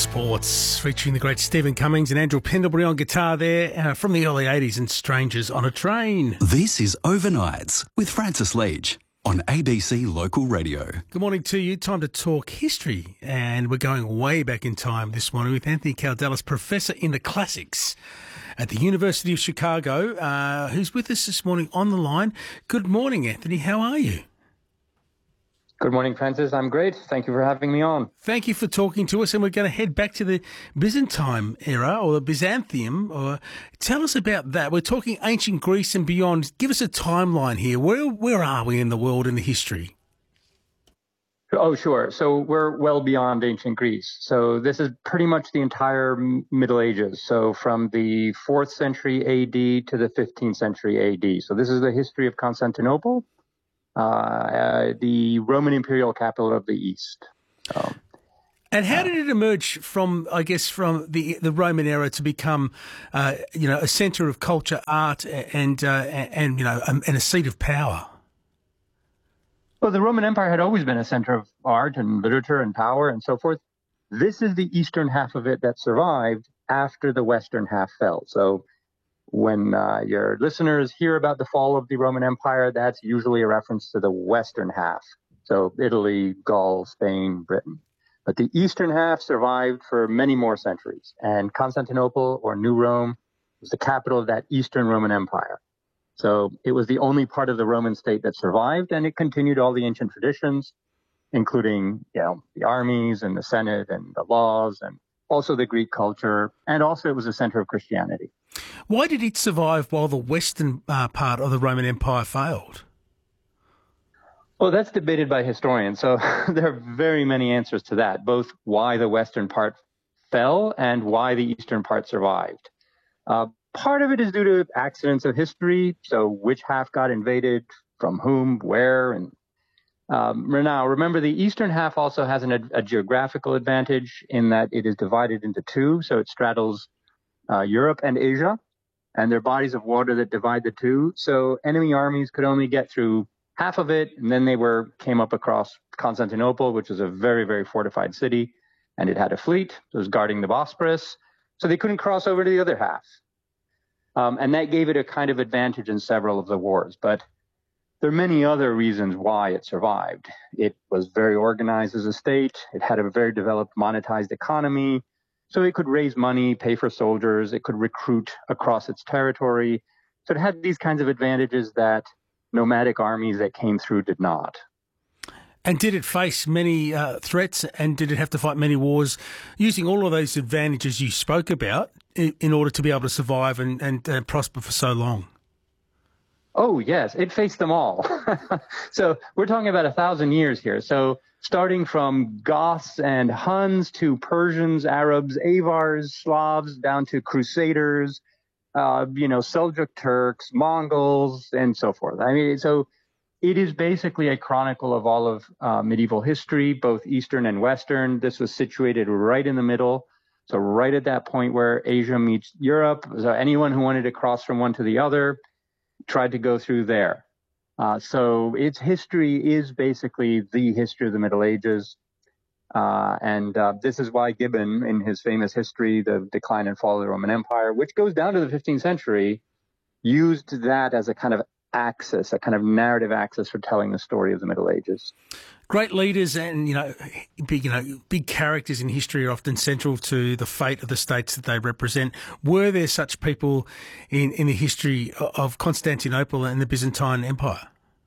Sports, featuring the great Stephen Cummings and Andrew Pendlebury on guitar there from the early 80s and Strangers on a Train. This is Overnights with Francis Leach on ABC Local Radio. Good morning to you. Time to talk history, and we're going way back in time this morning with Anthony Kaldellis, Professor in the Classics at the University of Chicago, who's with us this morning on the line. Good morning, Anthony. How are you? Good morning, Francis. I'm great. Thank you for having me on. Thank you for talking to us, and we're going to head back to the Byzantine era, or the Byzantium. Tell us about that. We're talking ancient Greece and beyond. Give us a timeline here. Where are we in the world in the history? Oh, sure. So we're well beyond ancient Greece. So this is pretty much the entire Middle Ages. So from the 4th century AD to the 15th century AD. So this is the history of Constantinople, the Roman imperial capital of the East. And how did it emerge from, I guess, from the Roman era to become, a centre of culture, art, and a seat of power? Well, the Roman Empire had always been a center of art and literature and power and so forth. This is the eastern half of it that survived after the western half fell. So when your listeners hear about the fall of the Roman Empire, that's usually a reference to the western half. So Italy, Gaul, Spain, Britain. But the eastern half survived for many more centuries. And Constantinople, or New Rome, was the capital of that Eastern Roman Empire. So it was the only part of the Roman state that survived, and it continued all the ancient traditions, including, the armies and the Senate and the laws, and also the Greek culture, and also it was a center of Christianity. Why did it survive while the western part of the Roman Empire failed? Well, that's debated by historians. So there are very many answers to that, both why the western part fell and why the eastern part survived. Part of it is due to accidents of history. So which half got invaded, from whom, where, and now remember the eastern half also has a geographical advantage in that it is divided into two. So it straddles Europe and Asia, and there are bodies of water that divide the two. So enemy armies could only get through half of it, and then they came up across Constantinople, which is a very, very fortified city, and it had a fleet that was guarding the Bosporus. So they couldn't cross over to the other half. And that gave it a kind of advantage in several of the wars. But there are many other reasons why it survived. It was very organized as a state. It had a very developed monetized economy. So it could raise money, pay for soldiers. It could recruit across its territory. So it had these kinds of advantages that nomadic armies that came through did not. And did it face many threats, and did it have to fight many wars using all of those advantages you spoke about in order to be able to survive and prosper for so long? Oh, yes, it faced them all. So we're talking about 1,000 years here. So starting from Goths and Huns to Persians, Arabs, Avars, Slavs, down to Crusaders, Seljuk Turks, Mongols, and so forth. I mean, so it is basically a chronicle of all of medieval history, both Eastern and Western. This was situated right in the middle. So right at that point where Asia meets Europe. So anyone who wanted to cross from one to the other tried to go through there. So its history is basically the history of the Middle Ages. And this is why Gibbon, in his famous history, The Decline and Fall of the Roman Empire, which goes down to the 15th century, used that as a kind of axis, a kind of narrative axis for telling the story of the Middle Ages. Great leaders and, big characters in history are often central to the fate of the states that they represent. Were there such people in the history of Constantinople and the Byzantine Empire?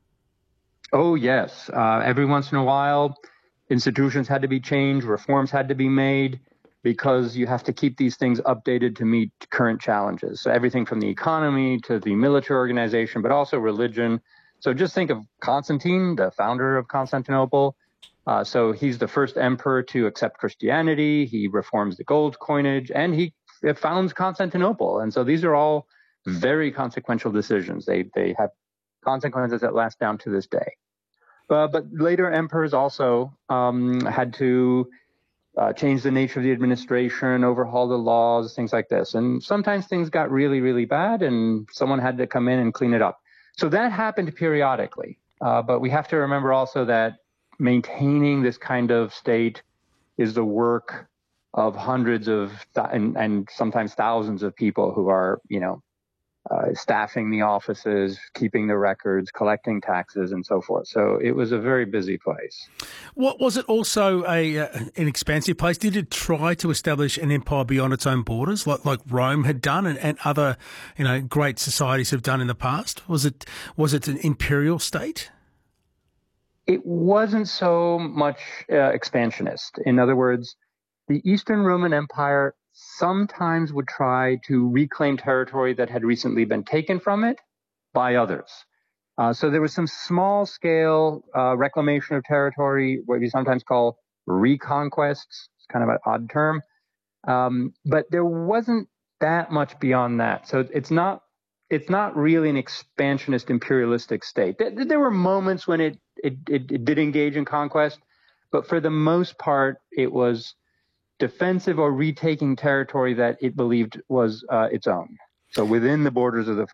Oh, yes. Every once in a while, institutions had to be changed, reforms had to be made, because you have to keep these things updated to meet current challenges. So everything from the economy to the military organization, but also religion. So just think of Constantine, the founder of Constantinople. So he's the first emperor to accept Christianity. He reforms the gold coinage, and he founds Constantinople. And so these are all very consequential decisions. They have consequences that last down to this day. But later emperors also had to change the nature of the administration, overhaul the laws, things like this. And sometimes things got really, really bad, and someone had to come in and clean it up. So that happened periodically. But we have to remember also that maintaining this kind of state is the work of hundreds of and sometimes thousands of people who are, staffing the offices, keeping the records, collecting taxes, and so forth. So it was a very busy place. What was it also an expansive place? Did it try to establish an empire beyond its own borders, like Rome had done, and other great societies have done in the past? Was it an imperial state? It wasn't so much expansionist. In other words, the Eastern Roman Empire sometimes would try to reclaim territory that had recently been taken from it by others. So there was some small-scale reclamation of territory, what we sometimes call reconquests. It's kind of an odd term. But there wasn't that much beyond that. So it's not really an expansionist imperialistic state. There were moments when it did engage in conquest, but for the most part, it was defensive or retaking territory that it believed was its own. So within the borders of